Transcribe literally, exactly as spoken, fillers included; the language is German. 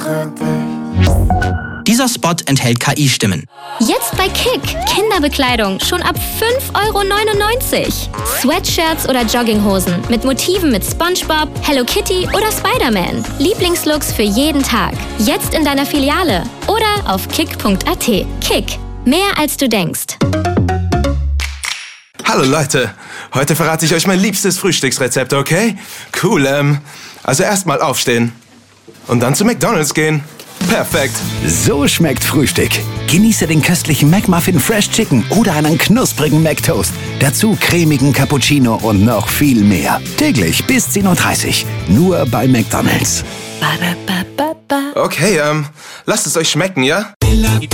Dieser Spot enthält K I-Stimmen. Jetzt bei Kick. Kinderbekleidung schon ab fünf Euro neunundneunzig. Sweatshirts oder Jogginghosen mit Motiven mit SpongeBob, Hello Kitty oder Spider-Man. Lieblingslooks für jeden Tag. Jetzt in deiner Filiale oder auf kick punkt a t. Kick. Mehr als du denkst. Hallo Leute, heute verrate ich euch mein liebstes Frühstücksrezept, okay? Cool, ähm, also erstmal aufstehen und dann zu McDonald's gehen. Perfekt. So schmeckt Frühstück. Genieße den köstlichen McMuffin Fresh Chicken oder einen knusprigen McToast. Dazu cremigen Cappuccino und noch viel mehr. Täglich bis zehn Uhr dreißig. Nur bei McDonald's. Okay, ähm, lasst es euch schmecken, ja?